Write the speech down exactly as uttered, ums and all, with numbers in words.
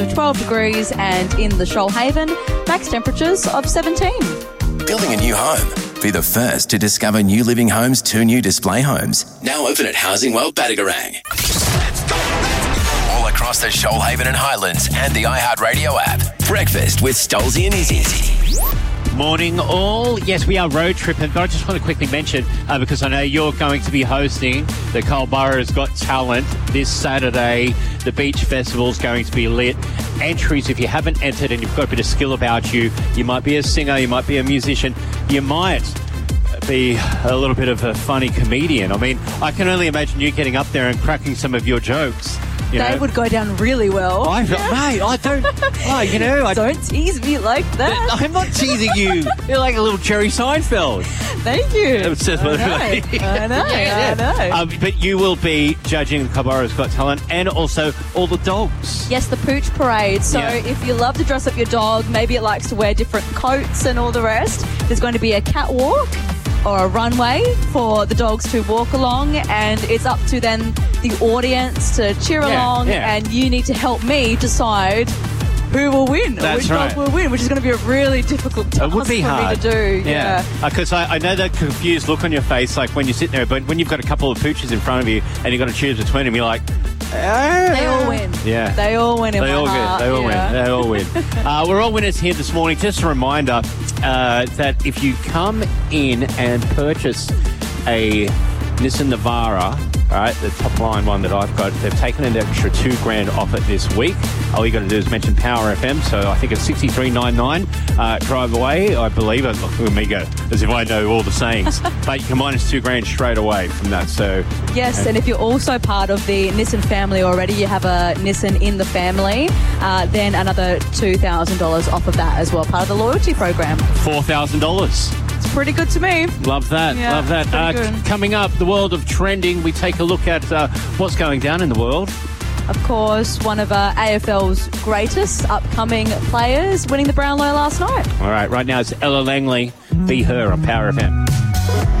twelve degrees, and in the Shoalhaven, max temperatures of seventeen. Building a new home? Be the first to discover New Living Homes' two new display homes. Now open at Housing World Batagarang. Let's go! All across the Shoalhaven and Highlands and the iHeartRadio app. Breakfast with Stolzy and Izzy. Morning all. Yes, we are road tripping, but I just want to quickly mention, uh, because I know you're going to be hosting the Culburra's Got Talent this Saturday. The Beach Festival is going to be lit. Entries, if you haven't entered and you've got a bit of skill about you, you might be a singer, you might be a musician, you might be a little bit of a funny comedian. I mean, I can only imagine you getting up there and cracking some of your jokes. You they know. would go down really well. I, mate, I don't... Oh, you know... I, don't tease me like that. I'm not teasing you. You're like a little Jerry Seinfeld. Thank you. It's just I know, I know, yeah, yeah. I know. Um, but you will be judging Culburra's Got Talent and also all the dogs. Yes, the Pooch Parade. So Yeah. if you love to dress up your dog, maybe it likes to wear different coats and all the rest, there's going to be a catwalk or a runway for the dogs to walk along, and it's up to then the audience to cheer Yeah, along, yeah. and you need to help me decide who will win or That's which right. dog will win, which is going to be a really difficult task It would be for hard. me to do. Yeah, because I, I know that confused look on your face, like when you're sitting there, but when you've got a couple of pooches in front of you and you've got to choose between them, you're like, They all win. Yeah. They all win in They my all heart. good. They all yeah. win. They all win. uh, we're all winners here this morning. Just a reminder uh, that if you come in and purchase a Nissan Navara, all right, the top line one that I've got, they've taken an extra two grand off it this week. All you got to do is mention Power F M, so I think it's sixty-three ninety-nine. Uh, drive away, I believe. Look at me go, as if I know all the sayings. But you can minus two grand straight away from that. So Yes, and if you're also part of the Nissan family already, you have a Nissan in the family, uh, then another two thousand dollars off of that as well, part of the loyalty program. four thousand dollars. It's pretty good to me. Love that. Yeah, Love that. pretty Uh, good. coming up, the world of trending. We take a look at uh, what's going down in the world. Of course, one of uh, A F L's greatest upcoming players winning the Brownlow last night. All right, right now it's Ella Langley. Be Her on Power F M.